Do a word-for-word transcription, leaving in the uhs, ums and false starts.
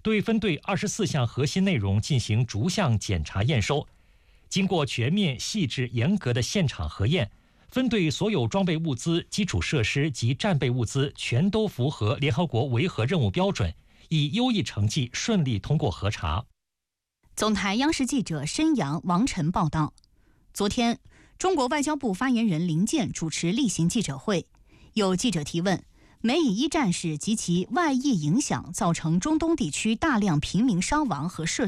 对分队二十四项核心内容进行逐项检查验收。经过全面、细致、严格的现场核验，分队所有装备物资、基础设施及战备物资全都符合联合国维和任务标准，以优异成绩顺利通过核查。 总台央视记者申阳、王晨报道。昨天，中国外交部发言人林健主持例行记者会，有记者提问：美以一战事及其外溢影响造成中东地区大量平民伤亡和设